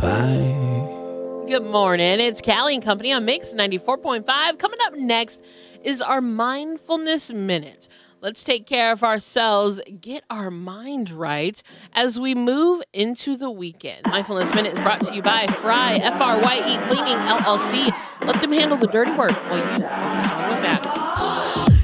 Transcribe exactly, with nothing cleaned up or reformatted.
Bye. Good morning. It's Callie and Company on Mix ninety-four point five. Coming up next is our Mindfulness Minute. Let's take care of ourselves, get our mind right as we move into the weekend. Mindfulness Minute is brought to you by Fry, F R Y E Cleaning, L L C. Let them handle the dirty work while you focus on what matters.